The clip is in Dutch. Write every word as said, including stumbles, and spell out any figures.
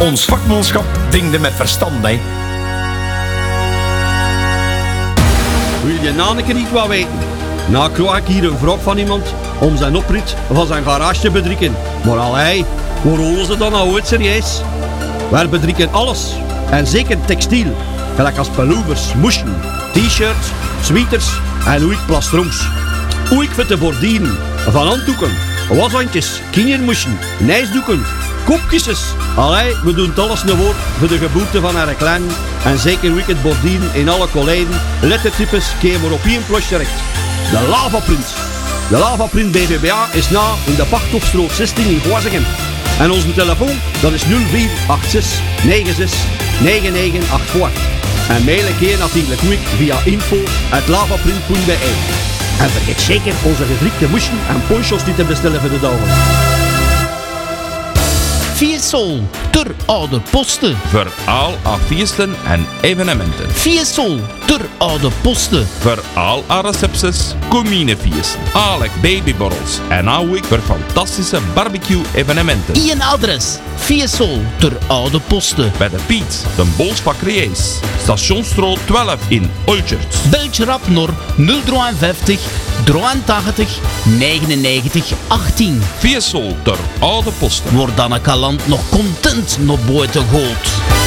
Ons vakmanschap dingde met verstand, hè. Wil je Naneke niet wat weten? Nou krijg ik hier een wrok van iemand om zijn oprit van zijn garage te bedrikken. Maar allee, waar rollen ze dan nou uit serieus? Wij bedrikken alles. En zeker textiel. Gelijk als pullovers, moesjen, t-shirts, sweaters en oeik plastrons. Oeik voor te bordieren. Van handdoeken, washandjes, kindermoesjen, nijsdoeken, koopkisses. Allee, we doen het alles een woord voor de geboorte van haar klein. En zeker oeik het bordieren in alle kolijden, lettertypes, keer maar op één plosje terecht. De Lavaprint. De Lavaprint B V B A is na in de Pachthofstroot zestien in Goazegem. En onze telefoon, dat is nul vier acht zes negen zes negen negen acht vier. En mail een keer natuurlijk ook via info at lavaprint punt b e. En vergeet zeker onze gedrukte moesjen en ponchos die te bestellen voor de dagen. Fiesol, ter oude posten. Voor al haar feesten en evenementen. Fiesol, ter oude posten. Voor al haar recepties, communefeesten, alle babyborrels en ook voor fantastische barbecue-evenementen. Ien adres, Fiesol, ter oude posten. Bij de Piet, de Bolsbakkerijs, Stationsstraat twaalf in Olchert. Beltje rap naar nul vijfenvijftig drieëntachtig negenennegentig achttien. Fiesol ter oude posten. Wordt dan een kalant nog content naar buiten gehaald.